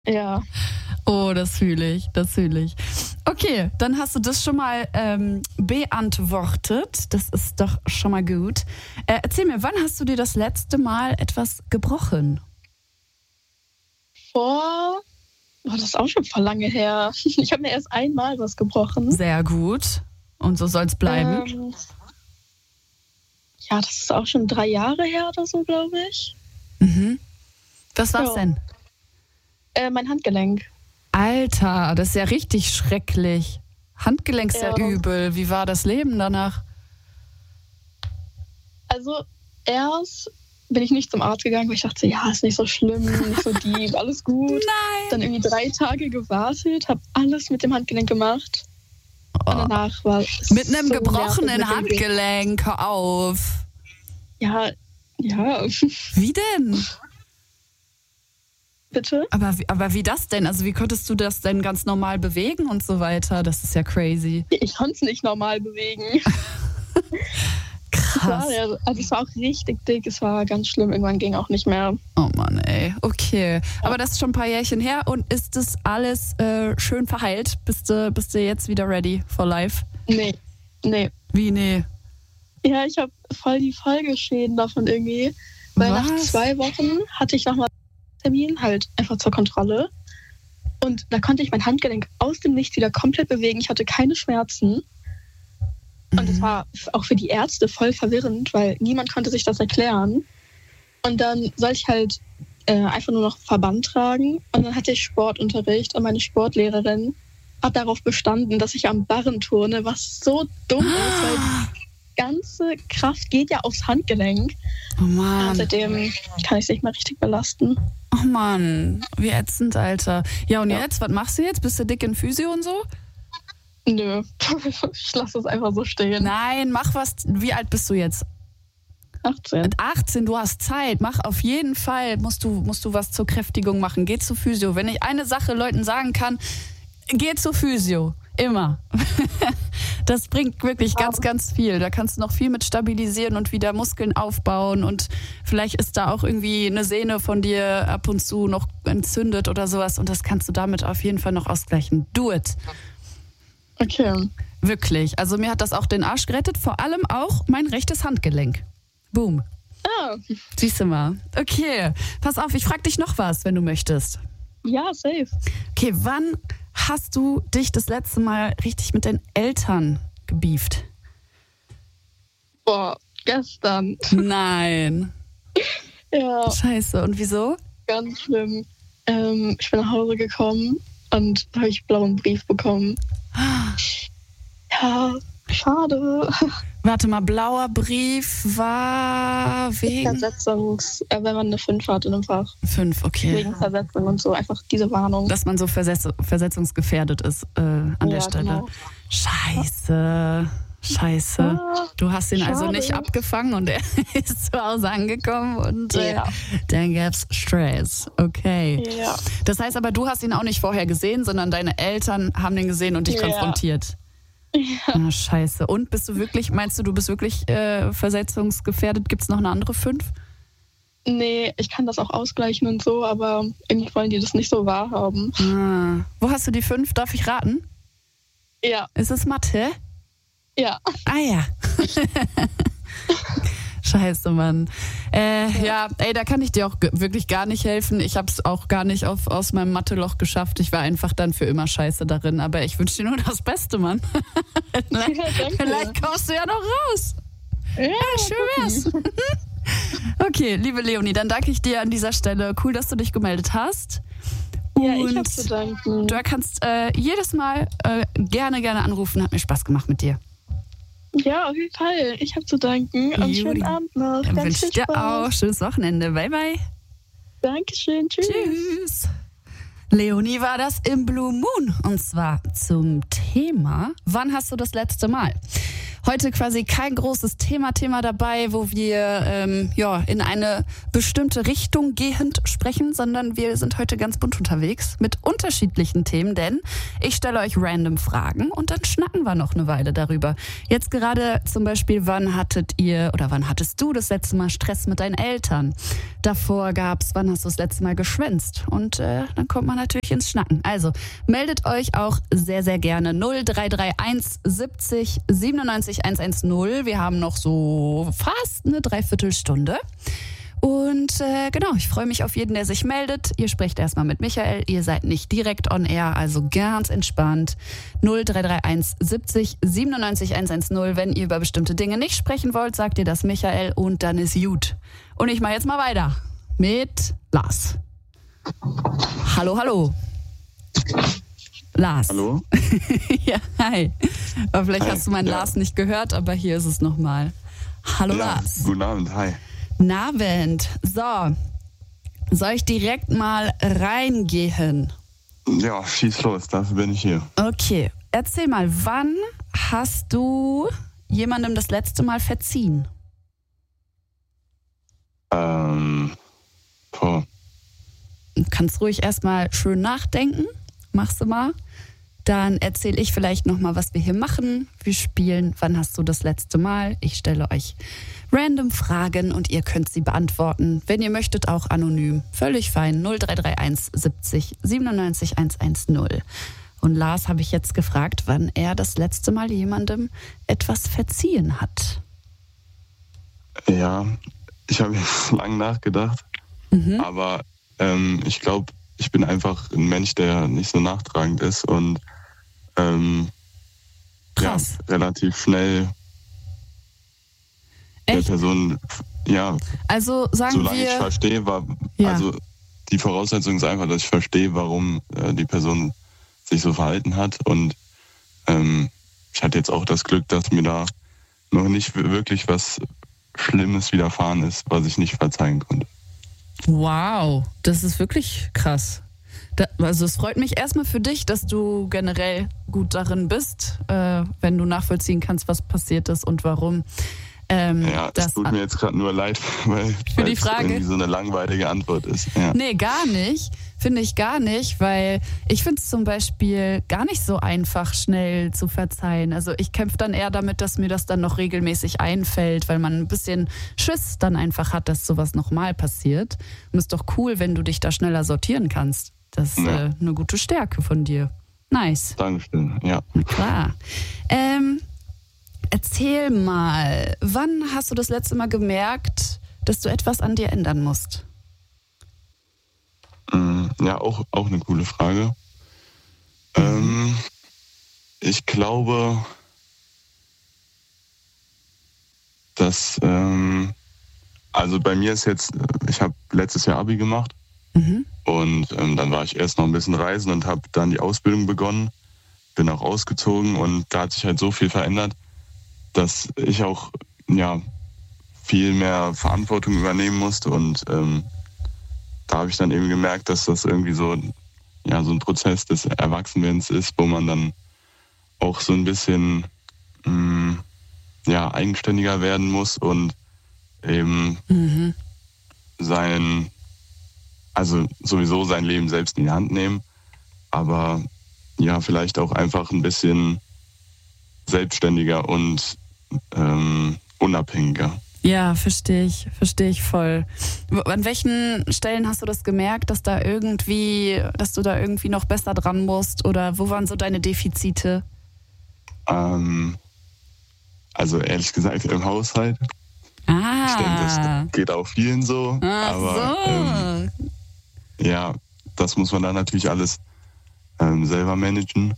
Ja. Oh, das fühle ich. Okay, dann hast du das schon mal beantwortet. Das ist doch schon mal gut. Erzähl mir, wann hast du dir das letzte Mal etwas gebrochen? Das ist auch schon voll lange her. Ich habe mir erst einmal was gebrochen. Sehr gut. Und so soll es bleiben. Ja, das ist auch schon 3 Jahre her oder so, glaube ich. Mhm. Was war's denn? Mein Handgelenk. Alter, das ist ja richtig schrecklich. Handgelenk ist ja übel. Wie war das Leben danach? Also erst bin ich nicht zum Arzt gegangen, weil ich dachte, ja, ist nicht so schlimm, nicht so deep, alles gut. Nein. Dann irgendwie 3 Tage gewartet, habe alles mit dem Handgelenk gemacht. Und danach war es mit einem so gebrochenen nervig Handgelenk, hör auf. Ja. Wie denn? Bitte? Aber wie das denn? Also wie konntest du das denn ganz normal bewegen und so weiter? Das ist ja crazy. Ich konnte es nicht normal bewegen. Krass. Es war auch richtig dick, es war ganz schlimm. Irgendwann ging auch nicht mehr. Oh Mann, ey. Okay. Aber das ist schon ein paar Jährchen her. Und ist das alles schön verheilt? Bist du jetzt wieder ready for life? Nee. Wie, nee? Ja, ich habe voll die Folgeschäden davon irgendwie. Weil nach 2 Wochen hatte ich nochmal einen Termin, halt einfach zur Kontrolle. Und da konnte ich mein Handgelenk aus dem Nichts wieder komplett bewegen. Ich hatte keine Schmerzen. Und das war auch für die Ärzte voll verwirrend, weil niemand konnte sich das erklären. Und dann sollte ich halt einfach nur noch Verband tragen. Und dann hatte ich Sportunterricht und meine Sportlehrerin hat darauf bestanden, dass ich am Barren turne, was so dumm ist, weil die ganze Kraft geht ja aufs Handgelenk. Oh Mann. Und seitdem kann ich es nicht mehr richtig belasten. Oh Mann, wie ätzend, Alter. Ja, und jetzt? Was machst du jetzt? Bist du dick in Physio und so? Nö, ich lasse es einfach so stehen. Nein, mach was. Wie alt bist du jetzt? 18. Mit 18, du hast Zeit. Mach auf jeden Fall, musst du was zur Kräftigung machen. Geh zu Physio. Wenn ich eine Sache Leuten sagen kann, geh zu Physio. Immer. Das bringt wirklich ganz, ganz viel. Da kannst du noch viel mit stabilisieren und wieder Muskeln aufbauen. Und vielleicht ist da auch irgendwie eine Sehne von dir ab und zu noch entzündet oder sowas. Und das kannst du damit auf jeden Fall noch ausgleichen. Do it. Okay. Wirklich. Also mir hat das auch den Arsch gerettet. Vor allem auch mein rechtes Handgelenk. Boom. Ah. Siehst du mal. Okay. Pass auf, ich frag dich noch was, wenn du möchtest. Ja, safe. Okay, wann hast du dich das letzte Mal richtig mit deinen Eltern gebieft? Boah, gestern. Nein. Ja. Scheiße, und wieso? Ganz schlimm. Ich bin nach Hause gekommen und habe ich einen blauen Brief bekommen. Ja, schade. Warte mal, blauer Brief war wegen... wenn man eine 5 hat in einem Fach. 5, okay. Wegen Versetzung und so, einfach diese Warnung. Dass man so versetzungsgefährdet ist an der Stelle. Genau. Scheiße. Du hast ihn also nicht abgefangen und er ist zu Hause angekommen und dann gab's Stress. Okay. Ja. Das heißt aber, du hast ihn auch nicht vorher gesehen, sondern deine Eltern haben den gesehen und dich konfrontiert. Ja. Ah, scheiße. Und meinst du bist wirklich versetzungsgefährdet? Gibt's noch eine andere 5? Nee, ich kann das auch ausgleichen und so, aber irgendwie wollen die das nicht so wahrhaben. Ah. Wo hast du die 5? Darf ich raten? Ja. Ist es Mathe? Ja. Ah ja. Scheiße, Mann. Ja, da kann ich dir auch wirklich gar nicht helfen. Ich habe es auch gar nicht aus meinem Mathe-Loch geschafft. Ich war einfach dann für immer scheiße darin. Aber ich wünsche dir nur das Beste, Mann. Vielleicht kommst du ja noch raus. Ja, schön wär's. Okay, liebe Leonie, dann danke ich dir an dieser Stelle. Cool, dass du dich gemeldet hast. Ja, ich habe zu danken. Du kannst jedes Mal gerne anrufen. Hat mir Spaß gemacht mit dir. Ja, auf jeden Fall. Ich habe zu danken. Und schönen Abend noch. Dann wünsche ich dir auch. Schönes Wochenende. Bye, bye. Dankeschön. Tschüss. Leonie war das im Blue Moon. Und zwar zum Thema, wann hast du das letzte Mal? heute quasi kein großes Thema dabei, wo wir in eine bestimmte Richtung gehend sprechen, sondern wir sind heute ganz bunt unterwegs mit unterschiedlichen Themen, denn ich stelle euch random Fragen und dann schnacken wir noch eine Weile darüber. Jetzt gerade zum Beispiel, wann hattest du das letzte Mal Stress mit deinen Eltern? Davor wann hast du das letzte Mal geschwänzt? Und dann kommt man natürlich ins Schnacken. Also meldet euch auch sehr, sehr gerne 0331 70 97 110. Wir haben noch so fast eine Dreiviertelstunde. Und genau, ich freue mich auf jeden, der sich meldet. Ihr sprecht erstmal mit Michael. Ihr seid nicht direkt on air, also ganz entspannt. 0331 70 97 110. Wenn ihr über bestimmte Dinge nicht sprechen wollt, sagt ihr das Michael und dann ist gut. Und ich mache jetzt mal weiter mit Lars. Hallo. Lars. Hallo? Ja, hi. Aber vielleicht hast du meinen Lars nicht gehört, aber hier ist es nochmal. Hallo Lars. Guten Abend, hi. Guten Abend. So, soll ich direkt mal reingehen? Ja, schieß los, dafür bin ich hier. Okay, erzähl mal, wann hast du jemandem das letzte Mal verziehen? Du kannst ruhig erstmal schön nachdenken. Machst du mal. Dann erzähle ich vielleicht nochmal, was wir hier machen. Wir spielen, wann hast du das letzte Mal? Ich stelle euch random Fragen und ihr könnt sie beantworten. Wenn ihr möchtet, auch anonym. Völlig fein. 0331 70 97 110. Und Lars habe ich jetzt gefragt, wann er das letzte Mal jemandem etwas verziehen hat. Ja, ich habe jetzt lange nachgedacht. Aber ich glaube, ich bin einfach ein Mensch, der nicht so nachtragend ist und relativ schnell der Person, also sagen solange ich verstehe, also die Voraussetzung ist einfach, dass ich verstehe, warum die Person sich so verhalten hat und ich hatte jetzt auch das Glück, dass mir da noch nicht wirklich was Schlimmes widerfahren ist, was ich nicht verzeihen konnte. Wow, das ist wirklich krass. Also es freut mich erstmal für dich, dass du generell gut darin bist, wenn du nachvollziehen kannst, was passiert ist und warum. Das tut mir jetzt gerade nur leid, weil es irgendwie so eine langweilige Antwort ist. Ja. Nee, gar nicht. Finde ich gar nicht, weil ich finde es zum Beispiel gar nicht so einfach, schnell zu verzeihen. Also ich kämpfe dann eher damit, dass mir das dann noch regelmäßig einfällt, weil man ein bisschen Schiss dann einfach hat, dass sowas nochmal passiert. Und es ist doch cool, wenn du dich da schneller sortieren kannst. Das ist eine gute Stärke von dir. Nice. Dankeschön, ja. Na klar. Erzähl mal, wann hast du das letzte Mal gemerkt, dass du etwas an dir ändern musst? Ja, auch eine coole Frage. Ich glaube, dass, also bei mir ist jetzt, ich habe letztes Jahr Abi gemacht und dann war ich erst noch ein bisschen reisen und habe dann die Ausbildung begonnen, bin auch ausgezogen und da hat sich halt so viel verändert, dass ich auch viel mehr Verantwortung übernehmen musste und da habe ich dann eben gemerkt, dass das irgendwie so ein Prozess des Erwachsenwerdens ist, wo man dann auch so ein bisschen eigenständiger werden muss und eben sowieso sein Leben selbst in die Hand nehmen, aber vielleicht auch einfach ein bisschen selbstständiger und unabhängiger. Ja, verstehe ich voll. An welchen Stellen hast du das gemerkt, dass du da irgendwie noch besser dran musst oder wo waren so deine Defizite? Also ehrlich gesagt im Haushalt. Ich denke, das geht auch vielen so. Aber das muss man dann natürlich alles selber managen.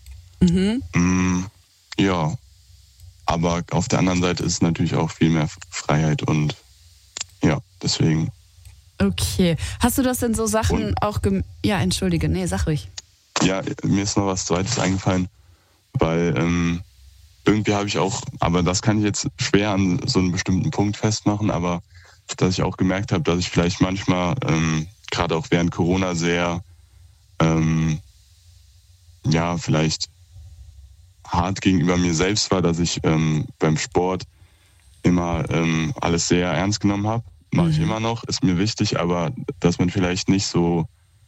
Aber auf der anderen Seite ist es natürlich auch viel mehr Freiheit und deswegen. Okay. Hast du das in so Sachen auch entschuldige, nee, sag ruhig. Ja, mir ist noch was Zweites eingefallen, weil irgendwie habe ich auch, aber das kann ich jetzt schwer an so einem bestimmten Punkt festmachen, aber dass ich auch gemerkt habe, dass ich vielleicht manchmal, gerade auch während Corona sehr, vielleicht hart gegenüber mir selbst war, dass ich beim Sport immer alles sehr ernst genommen habe. Mache ich immer noch, ist mir wichtig, aber dass man vielleicht nicht so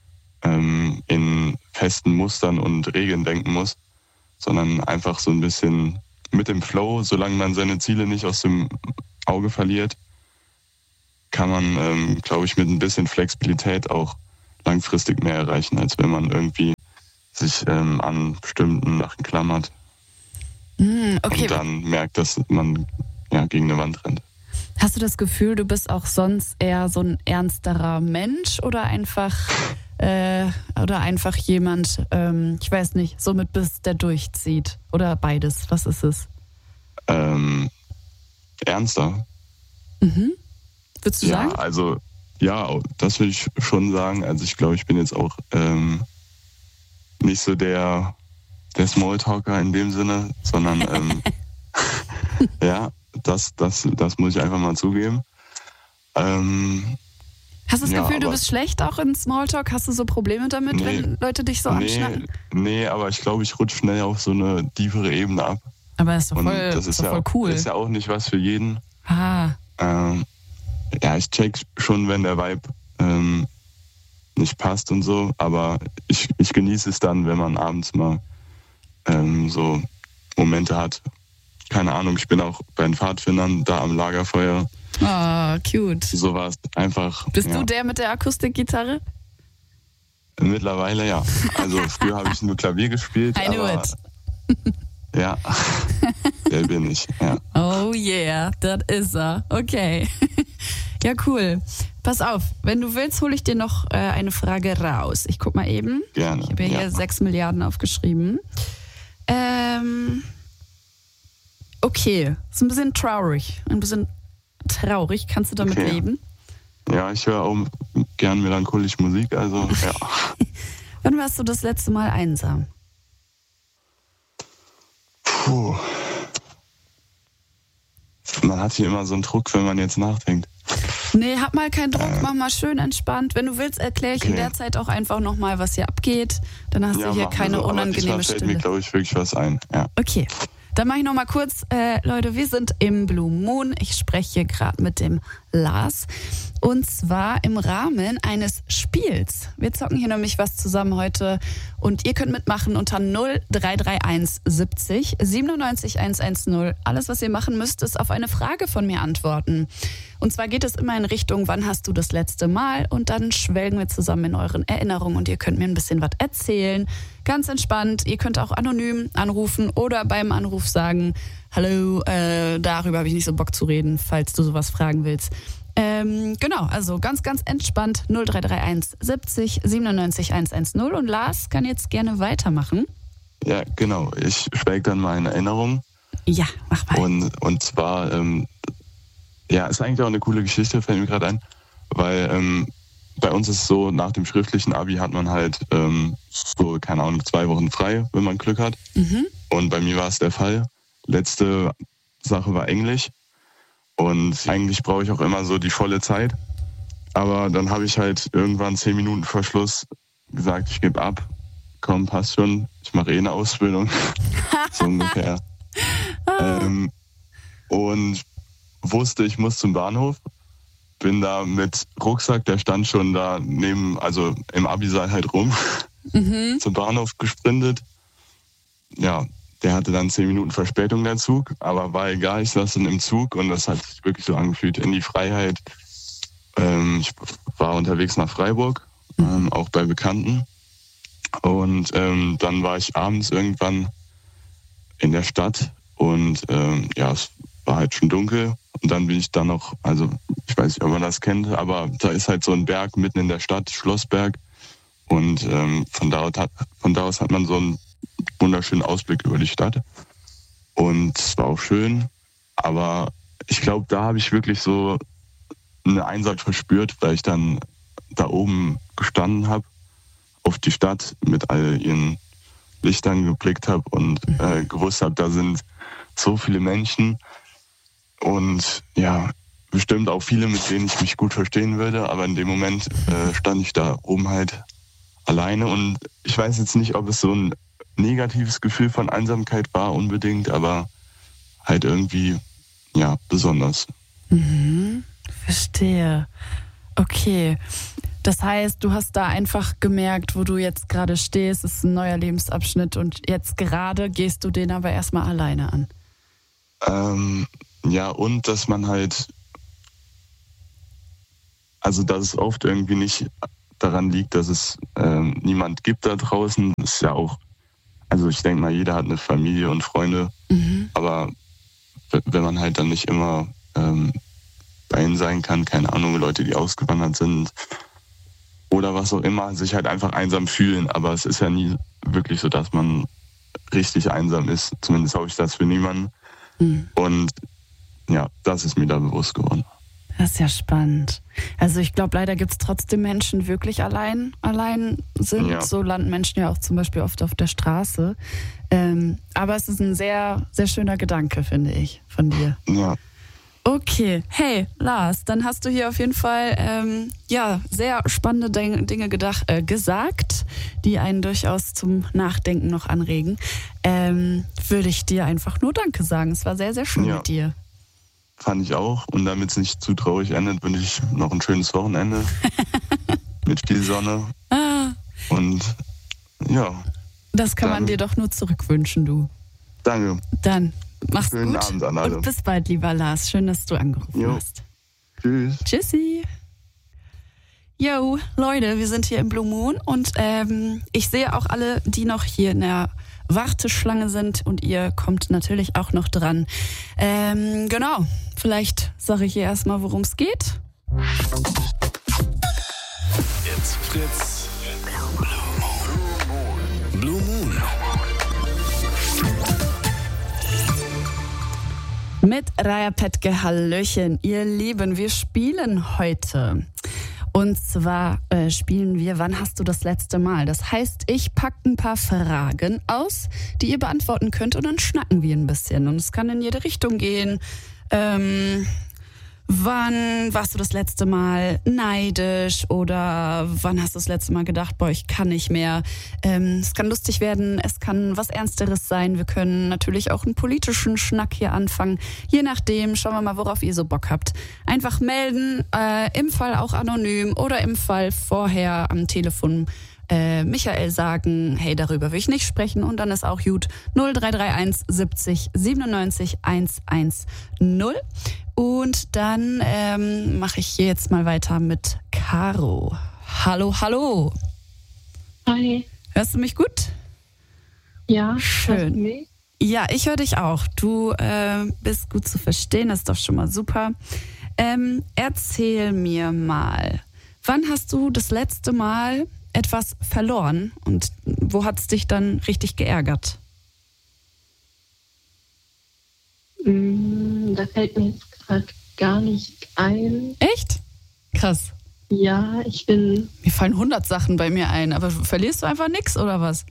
in festen Mustern und Regeln denken muss, sondern einfach so ein bisschen mit dem Flow, solange man seine Ziele nicht aus dem Auge verliert, kann man, glaube ich, mit ein bisschen Flexibilität auch langfristig mehr erreichen, als wenn man irgendwie sich an bestimmten Sachen klammert okay. und dann merkt, dass man gegen eine Wand rennt. Hast du das Gefühl, du bist auch sonst eher so ein ernsterer Mensch oder einfach jemand, ich weiß nicht, so mit Biss, der durchzieht? Oder beides? Was ist es? Ernster. Würdest du sagen? Also, das würde ich schon sagen. Also ich glaube, ich bin jetzt auch nicht so der Smalltalker in dem Sinne, sondern das muss ich einfach mal zugeben. Hast du das Gefühl, du bist schlecht auch in Smalltalk? Hast du so Probleme damit, wenn Leute dich so anschnacken? Nee, aber ich glaube, ich rutsche schnell auf so eine tiefere Ebene ab. Aber das ist doch voll, das ist voll cool. Das ist ja auch nicht was für jeden. Ich check schon, wenn der Vibe nicht passt und so, aber ich genieße es dann, wenn man abends mal so Momente hat. Keine Ahnung, ich bin auch bei den Pfadfindern da am Lagerfeuer. Oh, cute. So war es einfach. Bist du der mit der Akustikgitarre? Mittlerweile ja. Also früher habe ich nur Klavier gespielt. I knew it. Ja, der bin ich. Ja. Oh yeah, das ist er. Okay. Ja, cool. Pass auf, wenn du willst, hole ich dir noch eine Frage raus. Ich guck mal eben. Gerne. Ich habe ja hier 6 Milliarden aufgeschrieben. Okay, ist ein bisschen traurig. Kannst du damit leben? Ja, ich höre auch gern melancholische Musik, also ja. Wann warst du das letzte Mal einsam? Puh. Man hat hier immer so einen Druck, wenn man jetzt nachdenkt. Nee, hab mal keinen Druck, mach mal schön entspannt. Wenn du willst, erkläre ich in der Zeit auch einfach nochmal, was hier abgeht. Dann hast du hier keine unangenehme Stille. Da fällt mir, glaube ich, wirklich was ein. Ja. Okay. Dann mache ich noch mal kurz, Leute, wir sind im Blue Moon. Ich spreche hier gerade mit dem Lars. Und zwar im Rahmen eines Spiels. Wir zocken hier nämlich was zusammen heute. Und ihr könnt mitmachen unter 0331 70 97 110. Alles, was ihr machen müsst, ist auf eine Frage von mir antworten. Und zwar geht es immer in Richtung, wann hast du das letzte Mal? Und dann schwelgen wir zusammen in euren Erinnerungen und ihr könnt mir ein bisschen was erzählen. Ganz entspannt. Ihr könnt auch anonym anrufen oder beim Anruf sagen, hallo, darüber habe ich nicht so Bock zu reden, falls du sowas fragen willst. Genau, also ganz, ganz entspannt 0331 70 97 110 und Lars kann jetzt gerne weitermachen. Ja, genau. Ich schwelge dann mal in Erinnerung. Ja, mach mal. Und zwar, ist eigentlich auch eine coole Geschichte, fällt mir gerade ein, weil bei uns ist es so, nach dem schriftlichen Abi hat man halt so, keine Ahnung, 2 Wochen frei, wenn man Glück hat. Und bei mir war es der Fall. Letzte Sache war Englisch. Und eigentlich brauche ich auch immer so die volle Zeit. Aber dann habe ich halt irgendwann 10 Minuten vor Schluss gesagt, ich gebe ab. Komm, passt schon. Ich mache eine Ausbildung. So ungefähr. Und wusste, ich muss zum Bahnhof. Bin da mit Rucksack, der stand schon da also im Abi-Saal halt rum, zum Bahnhof gesprintet. Ja, der hatte dann 10 Minuten Verspätung, der Zug, aber war egal, ich saß dann im Zug und das hat sich wirklich so angefühlt, in die Freiheit. Ich war unterwegs nach Freiburg, auch bei Bekannten. Und dann war ich abends irgendwann in der Stadt und es war halt schon dunkel. Und dann bin ich da noch, also ich weiß nicht, ob man das kennt, aber da ist halt so ein Berg mitten in der Stadt, Schlossberg. Und von da aus hat man so einen wunderschönen Ausblick über die Stadt. Und es war auch schön, aber ich glaube, da habe ich wirklich so eine Einsicht verspürt, weil ich dann da oben gestanden habe, auf die Stadt mit all ihren Lichtern geblickt habe und gewusst habe, da sind so viele Menschen und ja, bestimmt auch viele, mit denen ich mich gut verstehen würde, aber in dem Moment stand ich da oben halt alleine und ich weiß jetzt nicht, ob es so ein negatives Gefühl von Einsamkeit wahr unbedingt, aber halt irgendwie, ja, besonders. Verstehe. Okay. Das heißt, du hast da einfach gemerkt, wo du jetzt gerade stehst, ist ein neuer Lebensabschnitt und jetzt gerade gehst du den aber erstmal alleine an. Ja, und dass man halt, also dass es oft irgendwie nicht daran liegt, dass es niemand gibt da draußen, ist ja auch, also ich denke mal, jeder hat eine Familie und Freunde, aber wenn man halt dann nicht immer bei ihnen sein kann, keine Ahnung, Leute, die ausgewandert sind oder was auch immer, sich halt einfach einsam fühlen, aber es ist ja nie wirklich so, dass man richtig einsam ist, zumindest habe ich das für niemanden und ja, das ist mir da bewusst geworden. Das ist ja spannend. Also ich glaube, leider gibt es trotzdem Menschen, die wirklich allein sind. Ja. So landen Menschen ja auch zum Beispiel oft auf der Straße. Aber es ist ein sehr, sehr schöner Gedanke, finde ich, von dir. Ja. Okay, hey Lars, dann hast du hier auf jeden Fall sehr spannende Dinge gesagt, die einen durchaus zum Nachdenken noch anregen. Würde ich dir einfach nur Danke sagen. Es war sehr, sehr schön mit dir. Fand ich auch. Und damit es nicht zu traurig endet, wünsche ich noch ein schönes Wochenende mit viel Sonne. Und ja. Das kann man dir doch nur zurückwünschen, du. Danke. Dann mach's Schönen gut. Abend an alle. Und bis bald, lieber Lars. Schön, dass du angerufen hast. Tschüss. Tschüssi. Yo, Leute, wir sind hier im Blue Moon und ich sehe auch alle, die noch hier in der Warteschlange sind und ihr kommt natürlich auch noch dran. Genau, vielleicht sage ich hier erstmal, worum es geht. Jetzt Fritz. Blue Moon. Mit Raya Petke, Hallöchen, ihr Lieben, wir spielen heute. Und zwar spielen wir, wann hast du das letzte Mal? Das heißt, ich packe ein paar Fragen aus, die ihr beantworten könnt und dann schnacken wir ein bisschen. Und es kann in jede Richtung gehen. Wann warst du das letzte Mal neidisch oder wann hast du das letzte Mal gedacht, boah, ich kann nicht mehr. Es kann lustig werden, es kann was Ernsteres sein. Wir können natürlich auch einen politischen Schnack hier anfangen. Je nachdem, schauen wir mal, worauf ihr so Bock habt. Einfach melden, im Fall auch anonym oder im Fall vorher am Telefon Michael sagen, hey, darüber will ich nicht sprechen und dann ist auch gut 0331 70 97 110. Und dann mache ich hier jetzt mal weiter mit Caro. Hallo, hallo. Hi. Hörst du mich gut? Ja. Schön. Hörst du mich? Ja, ich höre dich auch. Du bist gut zu verstehen, das ist doch schon mal super. Erzähl mir mal, wann hast du das letzte Mal etwas verloren und wo hat es dich dann richtig geärgert? Da fällt mir jetzt gerade gar nicht ein. Echt? Krass. Ja, ich bin... Mir fallen 100 Sachen bei mir ein, aber verlierst du einfach nichts oder was?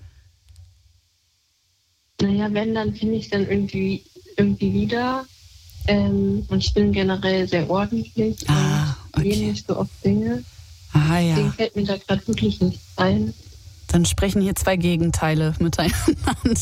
Naja, wenn, dann finde ich dann irgendwie wieder. Und ich bin generell sehr ordentlich und gehe nicht so oft Dinge. Ah, ja. Deswegen fällt mir da gerade wirklich nichts ein. Dann sprechen hier zwei Gegenteile miteinander.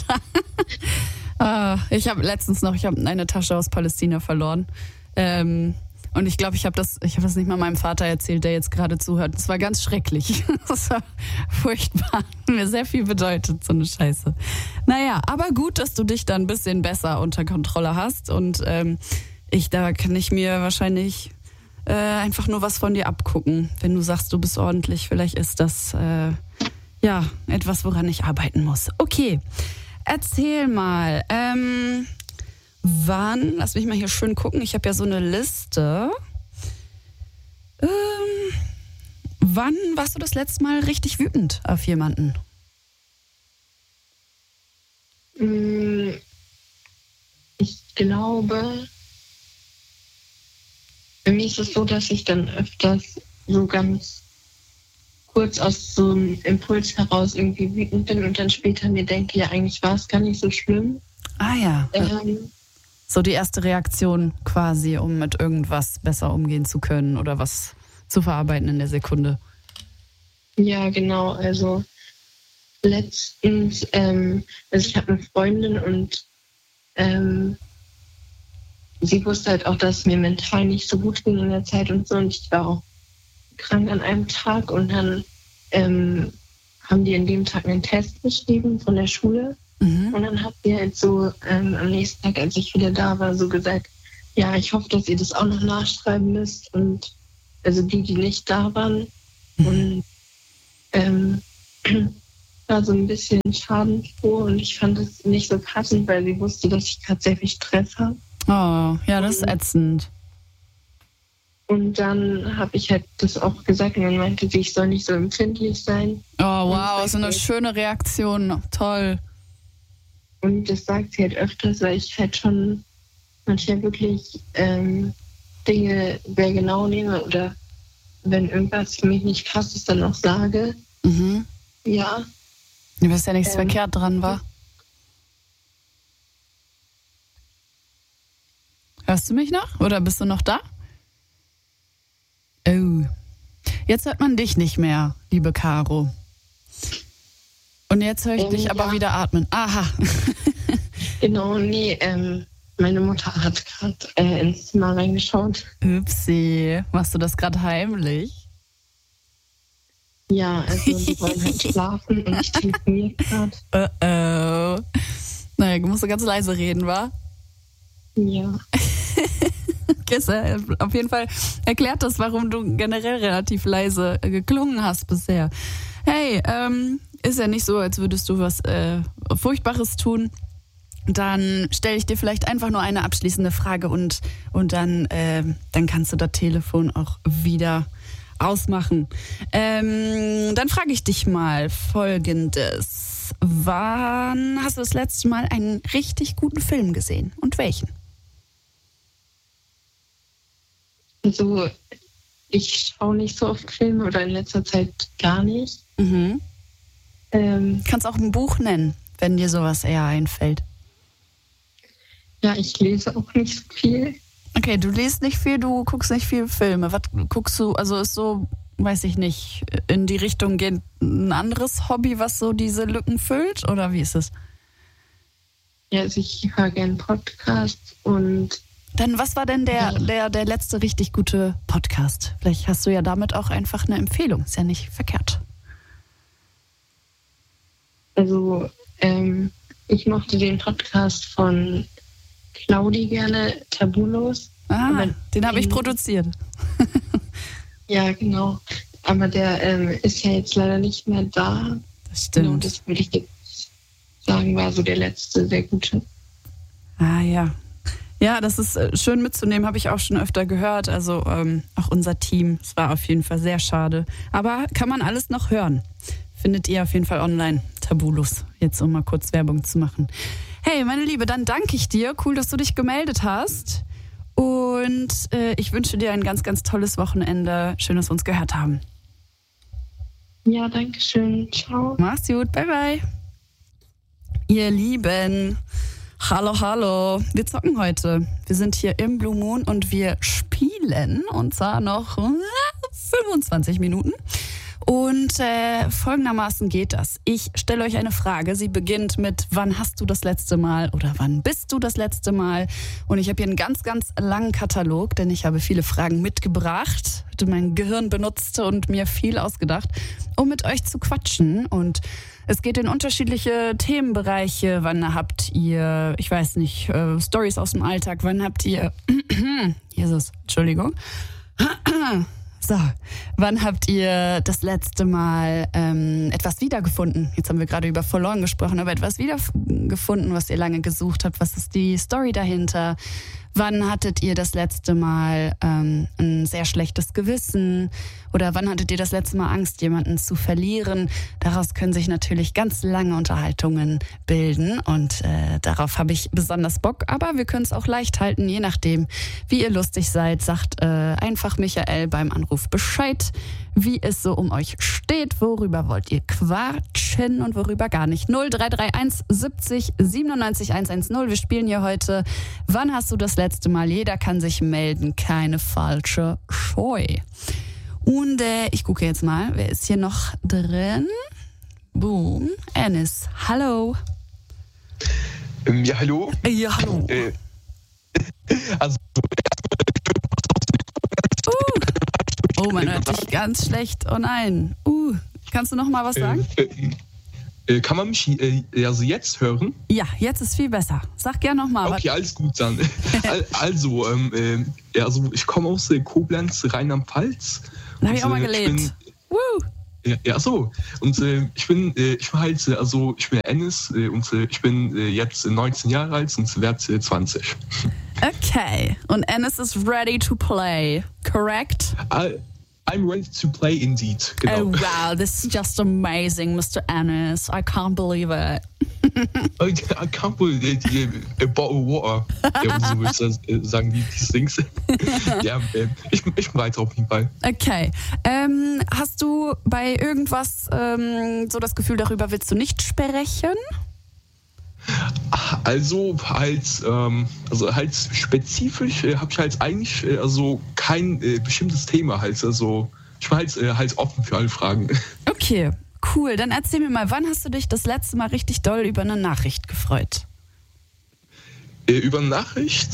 Ich habe letztens noch eine Tasche aus Palästina verloren. Und ich glaube, ich habe das nicht mal meinem Vater erzählt, der jetzt gerade zuhört. Das war ganz schrecklich. Das war furchtbar. Hat mir sehr viel bedeutet, so eine Scheiße. Naja, aber gut, dass du dich dann ein bisschen besser unter Kontrolle hast. Und da kann ich mir wahrscheinlich einfach nur was von dir abgucken. Wenn du sagst, du bist ordentlich, vielleicht ist das etwas, woran ich arbeiten muss. Okay, erzähl mal, wann, lass mich mal hier schön gucken, ich habe ja so eine Liste. Wann warst du das letzte Mal richtig wütend auf jemanden? Ich glaube, bei mir ist es so, dass ich dann öfters so ganz kurz aus so einem Impuls heraus irgendwie wütend bin und dann später mir denke, ja, eigentlich war es gar nicht so schlimm. Ah ja. So die erste Reaktion quasi, um mit irgendwas besser umgehen zu können oder was zu verarbeiten in der Sekunde. Ja, genau. Also letztens, also ich habe eine Freundin und sie wusste halt auch, dass es mir mental nicht so gut ging in der Zeit und so. Und ich war auch krank an einem Tag und dann haben die an dem Tag einen Test geschrieben von der Schule. Und dann hat sie halt so am nächsten Tag, als ich wieder da war, so gesagt, ja, ich hoffe, dass ihr das auch noch nachschreiben müsst. Und also die nicht da waren. Und war so ein bisschen schadenfroh und ich fand es nicht so passend, weil sie wusste, dass ich gerade sehr viel Stress habe. Oh, ja, das ist ätzend. Und dann habe ich halt das auch gesagt und dann meinte sie, ich soll nicht so empfindlich sein. Oh, wow, so eine schöne Reaktion. Toll. Und das sagt sie halt öfters, weil ich halt schon manchmal wirklich Dinge sehr genau nehme oder wenn irgendwas für mich nicht passt, es dann auch sage. Ja. Du bist ja nichts verkehrt dran, wa? Hörst du mich noch? Oder bist du noch da? Oh. Jetzt hört man dich nicht mehr, liebe Caro. Und jetzt höre ich dich aber wieder atmen. Aha. Genau, nee, meine Mutter hat gerade ins Zimmer reingeschaut. Upsi. Machst du das gerade heimlich? Ja, also die wollen halt schlafen und ich telefoniere gerade. Oh. Naja, musst du ganz leise reden, wa? Ja. Auf jeden Fall erklärt das, warum du generell relativ leise geklungen hast bisher. Hey, ist ja nicht so, als würdest du was Furchtbares tun. Dann stelle ich dir vielleicht einfach nur eine abschließende Frage und dann kannst du das Telefon auch wieder ausmachen. Dann frage ich dich mal Folgendes. Wann hast du das letzte Mal einen richtig guten Film gesehen und welchen? Also ich schaue nicht so oft Filme oder in letzter Zeit gar nicht. Kannst auch ein Buch nennen, wenn dir sowas eher einfällt. Ja, ich lese auch nicht so viel. Okay, du liest nicht viel, du guckst nicht viel Filme. Was guckst du, also ist so, weiß ich nicht, in die Richtung geht ein anderes Hobby, was so diese Lücken füllt? Oder wie ist es? Ja, also ich höre gerne Podcasts und... Dann was war denn der letzte richtig gute Podcast? Vielleicht hast du ja damit auch einfach eine Empfehlung. Ist ja nicht verkehrt. Also ich mochte den Podcast von Claudi gerne, Tabulos. Den habe ich produziert. Ja, genau. Aber der ist ja jetzt leider nicht mehr da. Das stimmt. Genau, das würde ich jetzt sagen, war so der letzte sehr gute. Ja. Ja, das ist schön mitzunehmen, habe ich auch schon öfter gehört. Also auch unser Team, es war auf jeden Fall sehr schade. Aber kann man alles noch hören. Findet ihr auf jeden Fall online, Tabulos. Jetzt um mal kurz Werbung zu machen. Hey, meine Liebe, dann danke ich dir. Cool, dass du dich gemeldet hast. Und ich wünsche dir ein ganz, ganz tolles Wochenende. Schön, dass wir uns gehört haben. Ja, danke schön. Ciao. Mach's gut. Bye, bye. Ihr Lieben, hallo. Wir zocken heute. Wir sind hier im Blue Moon und wir spielen. Und zwar noch 25 Minuten. Und folgendermaßen geht das. Ich stelle euch eine Frage. Sie beginnt mit, wann hast du das letzte Mal oder wann bist du das letzte Mal? Und ich habe hier einen ganz, ganz langen Katalog, denn ich habe viele Fragen mitgebracht, hatte mein Gehirn benutzt und mir viel ausgedacht, um mit euch zu quatschen. Und es geht in unterschiedliche Themenbereiche. Wann habt ihr, ich weiß nicht, Storys aus dem Alltag? Wann habt ihr, Jesus, Entschuldigung. So, wann habt ihr das letzte Mal etwas wiedergefunden? Jetzt haben wir gerade über verloren gesprochen, aber etwas wiedergefunden, was ihr lange gesucht habt. Was ist die Story dahinter? Wann hattet ihr das letzte Mal ein sehr schlechtes Gewissen? Oder wann hattet ihr das letzte Mal Angst, jemanden zu verlieren? Daraus können sich natürlich ganz lange Unterhaltungen bilden und darauf habe ich besonders Bock. Aber wir können es auch leicht halten, je nachdem, wie ihr lustig seid. Sagt einfach Michael beim Anruf Bescheid, wie es so um euch steht. Worüber wollt ihr quatschen und worüber gar nicht? 0331 70 97 110. Wir spielen hier heute Wann hast du das letzte Mal? Jeder kann sich melden, keine falsche Scheu. Und ich gucke jetzt mal, wer ist hier noch drin? Boom. Enes, hallo. Ja, hallo. Ja, hallo. Also, oh, man hört dich ganz schlecht. Oh nein. Kannst du noch mal was sagen? Kann man mich also jetzt hören? Ja, jetzt ist viel besser. Sag gerne noch mal. Okay, alles gut dann. Also, ich komme aus Koblenz, Rheinland-Pfalz. Da habe ich auch mal gelebt. Ja, so. Und ich bin Enes und ich bin jetzt 19 Jahre alt und werde 20. Okay. Und Enes is ready to play, correct? I'm ready to play indeed. Genau. Oh wow, this is just amazing, Mr. Enes. I can't believe it. I can't believe a bottle of water. Ja, so würde ich sagen, die Dings. Ja, ich bin bereit auf jeden Fall. Okay. Hast du bei irgendwas so das Gefühl, darüber willst du nicht sprechen? Also halt spezifisch habe ich halt eigentlich kein bestimmtes Thema halt. Also ich war halt offen für alle Fragen. Okay, cool. Dann erzähl mir mal, wann hast du dich das letzte Mal richtig doll über eine Nachricht gefreut? Über eine Nachricht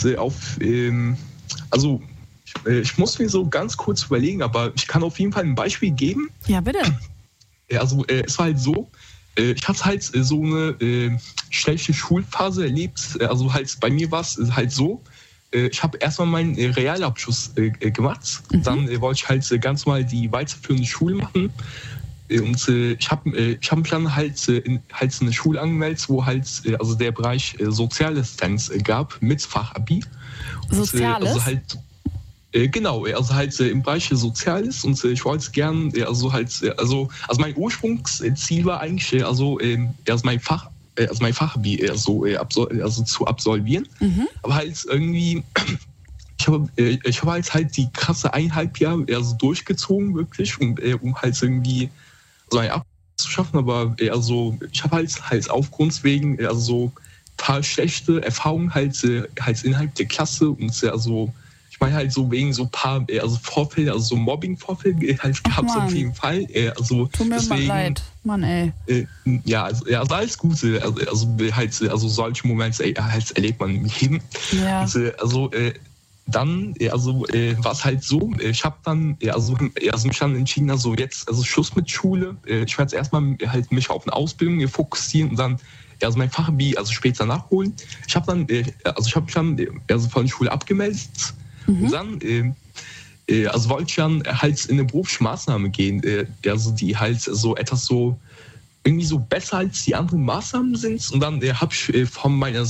ich muss mir so ganz kurz überlegen, aber ich kann auf jeden Fall ein Beispiel geben. Ja, bitte. Es war halt so, ich hatte halt so eine schlechte Schulphase erlebt. Also halt bei mir war es halt so, ich habe erstmal meinen Realabschluss gemacht. Dann wollte ich halt ganz normal die weiterführende Schule machen. Und ich hab mich dann halt in eine Schule angemeldet, wo halt der Bereich Sozialassistenz gab mit Fachabi. Soziales? Genau, im Bereich Soziales und ich wollte gern, mein Ursprungsziel war eigentlich, mein Fachabi zu absolvieren. Aber halt irgendwie, ich habe halt die krasse 1,5 Jahre durchgezogen, wirklich, um halt irgendwie so einen Abschluss zu schaffen, aber ich habe halt aufgrund wegen ein paar schlechte Erfahrungen halt innerhalb der Klasse und ich meine halt so wegen so ein paar Vorfälle, so Mobbing-Vorfälle halt gehabt auf jeden Fall. Tut mir mal leid, Mann, ey. Alles Gute. Solche Momente halt erlebt man im Leben. Ja. Dann war es halt so, ich habe dann mich dann entschieden, Schluss mit Schule. Ich werde jetzt erstmal halt mich auf eine Ausbildung fokussieren und dann mein Fachabi später nachholen. Ich habe mich dann von der Schule abgemeldet. Und dann wollte ich dann halt in eine Berufsmaßnahme gehen, die halt etwas irgendwie so besser als die anderen Maßnahmen sind. Und dann habe ich von meiner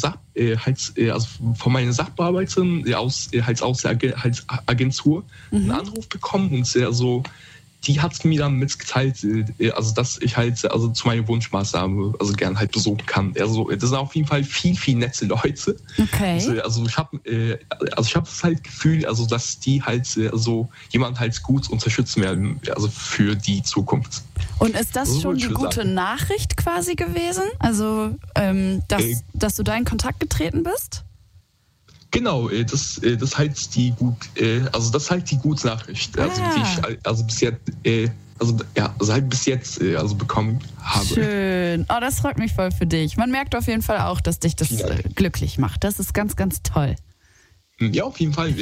Sachbearbeiterin aus der Agentur einen Anruf bekommen und die hat mir dann mitgeteilt, dass ich halt zu meiner Wunschmaßnahme gern halt besuchen kann. Das sind auf jeden Fall viel, viel nette Leute. Okay. Ich habe das halt Gefühl, dass die halt jemanden halt gut unterstützen werden, für die Zukunft. Und ist das schon die gute Nachricht quasi gewesen? Dass du da in Kontakt getreten bist? Genau, das ist halt die gute Nachricht, die ich bis jetzt bekommen habe. Schön. Oh, das freut mich voll für dich. Man merkt auf jeden Fall auch, dass dich das glücklich macht. Das ist ganz, ganz toll. Ja, auf jeden Fall.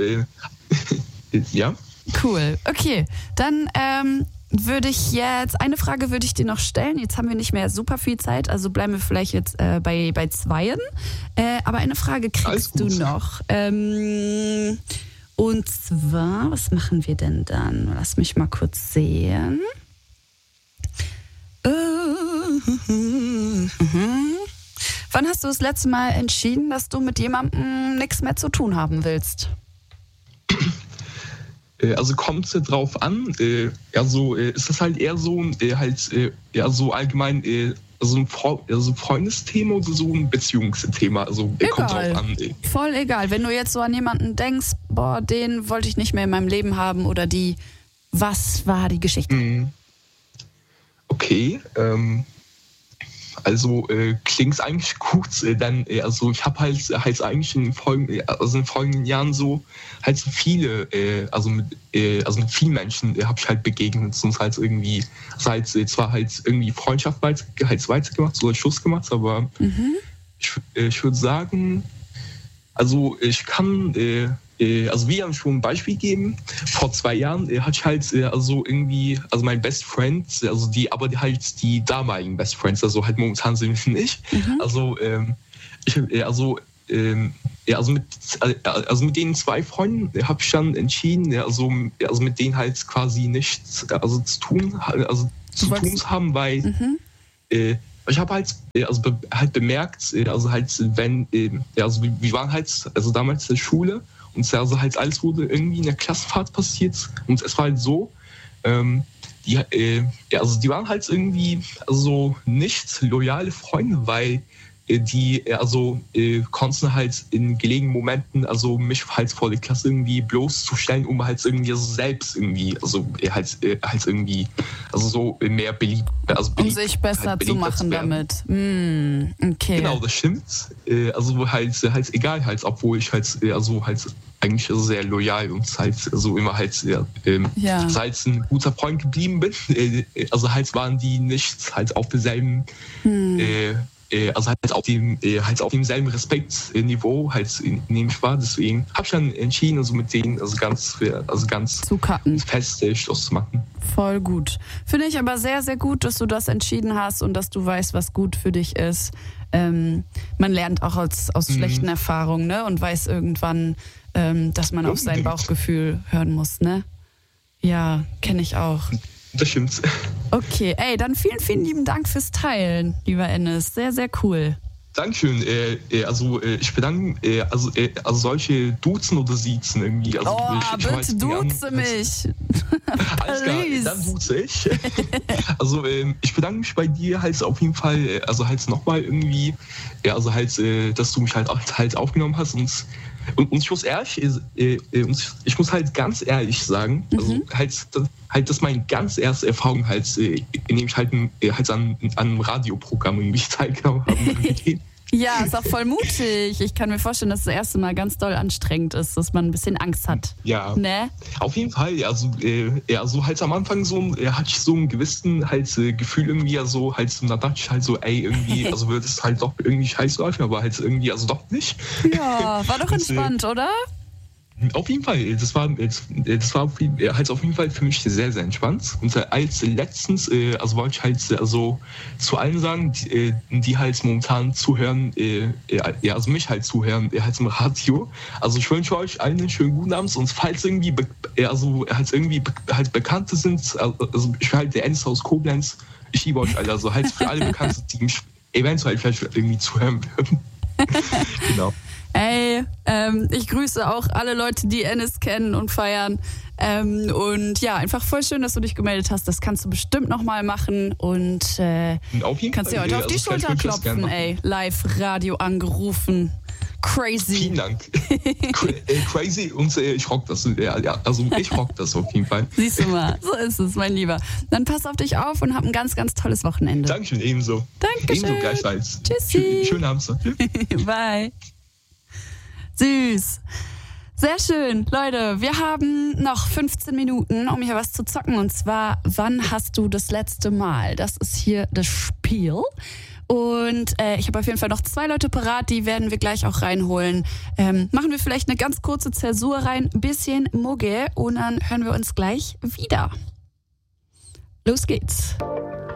Ja. Cool. Okay, dann eine Frage würde ich dir noch stellen. Jetzt haben wir nicht mehr super viel Zeit, also bleiben wir vielleicht jetzt bei zweien. Aber eine Frage kriegst du noch. Und zwar, was machen wir denn dann? Lass mich mal kurz sehen. Wann hast du das letzte Mal entschieden, dass du mit jemandem nichts mehr zu tun haben willst? Kommt es drauf an. Ist das halt eher so allgemein so ein Freundesthema oder so ein Beziehungsthema? Kommt drauf an. Voll egal. Wenn du jetzt so an jemanden denkst, boah, den wollte ich nicht mehr in meinem Leben haben oder die, was war die Geschichte? Okay. Also klingt eigentlich gut, denn also ich habe halt eigentlich in folgenden Jahren so halt so viele, also mit vielen Menschen habe ich halt begegnet und halt irgendwie zwar halt irgendwie Freundschaft weitergemacht, so Schluss gemacht, aber ich würde sagen, also ich kann also wir haben schon ein Beispiel geben. Vor 2 Jahren hatte ich halt also mein Best Friend, also die damaligen Best Friends, also halt momentan sind wir nicht. Also mit den 2 Freunden habe ich dann entschieden, also mit denen halt quasi nichts zu tun haben, weil ich habe halt bemerkt, wir waren halt damals in der Schule und also halt alles wurde irgendwie in der Klassenfahrt passiert und es war halt so, die waren halt irgendwie also nicht loyale Freunde, weil die konnten halt in gelegenen Momenten also mich halt vor der Klasse irgendwie bloßzustellen, um halt irgendwie selbst irgendwie irgendwie so mehr beliebt, um sich besser halt zu machen damit. Okay. Genau, das stimmt. Also halt egal halt, obwohl ich halt eigentlich sehr loyal und halt so immer halt seit ein guter Freund geblieben bin. Also halt waren die nicht halt auf demselben auf demselben Respektniveau nehme ich wahr. Deswegen habe ich dann entschieden, also mit denen ganz fest Schluss zu machen. Voll gut. Finde ich aber sehr, sehr gut, dass du das entschieden hast und dass du weißt, was gut für dich ist. Man lernt auch aus schlechten Erfahrungen, ne? Und weiß irgendwann, dass man auf sein Bauchgefühl hören muss, ne? Ja, kenne ich auch. Das stimmt. Okay, dann vielen, vielen lieben Dank fürs Teilen, lieber Enes. Sehr, sehr cool. Dankeschön. Ich bedanke solche Duzen oder Siezen irgendwie. Also, bitte duze mich. Alles klar, dann duze ich. Also ich bedanke mich bei dir halt auf jeden Fall, nochmal irgendwie, dass du mich halt aufgenommen hast und ich muss halt ganz ehrlich sagen, das ist meine ganz erste Erfahrung indem ich an einem Radioprogramm irgendwie teilgenommen habe. Ja, ist auch voll mutig. Ich kann mir vorstellen, dass das erste Mal ganz doll anstrengend ist, dass man ein bisschen Angst hat. Ja, ne? Auf jeden Fall. Am Anfang hatte ich so ein gewissen Gefühl irgendwie, da dachte ich irgendwie, wird es halt doch irgendwie scheiße laufen, aber irgendwie, doch nicht. Ja, war doch entspannt, oder? Auf jeden Fall, das war auf jeden Fall für mich sehr, sehr entspannt. Und als letztens, wollte ich zu allen sagen, die halt momentan zuhören, mich halt zuhören, im Radio. Also ich wünsche euch allen einen schönen guten Abend und falls irgendwie, Bekannte sind, ich bin halt der Enes aus Koblenz, ich liebe euch alle, für alle Bekannte, die mich eventuell vielleicht irgendwie zuhören würden. Genau. Ich grüße auch alle Leute, die Enes kennen und feiern. Und ja, einfach voll schön, dass du dich gemeldet hast. Das kannst du bestimmt nochmal machen. Und kannst dir heute auf die Schulter klopfen, Live-Radio angerufen. Crazy. Vielen Dank. Crazy und ich rock das. Ich rock das auf jeden Fall. Siehst du mal, so ist es, mein Lieber. Dann pass auf dich auf und hab ein ganz, ganz tolles Wochenende. Dankeschön, ebenso. Dankeschön. Ebenso gleichfalls. Tschüssi. Schönen Abend. Bye. Süß. Sehr schön. Leute, wir haben noch 15 Minuten, um hier was zu zocken. Und zwar, wann hast du das letzte Mal? Das ist hier das Spiel. Und ich habe auf jeden Fall noch 2 Leute parat, die werden wir gleich auch reinholen. Machen wir vielleicht eine ganz kurze Zäsur rein, ein bisschen Mugge und dann hören wir uns gleich wieder. Los geht's.